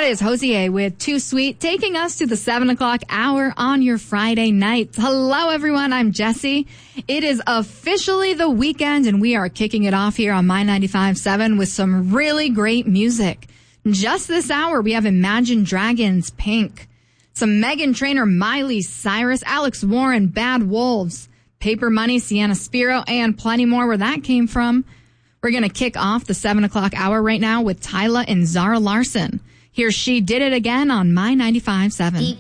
is Hosier with Too Sweet, taking us to the 7 o'clock hour on your Friday nights. Hello, everyone. I'm Jessie. It is officially the weekend, and we are kicking it off here on My 95.7 with some really great music. Just this hour, we have Imagine Dragons, Pink, some Meghan Trainor, Miley Cyrus, Alex Warren, Bad Wolves, Paper Money, Sienna Spiro, and plenty more where that came from. We're going to kick off the 7 o'clock hour right now with Tyla and Zara Larsson. Here's She Did It Again on My 95.7.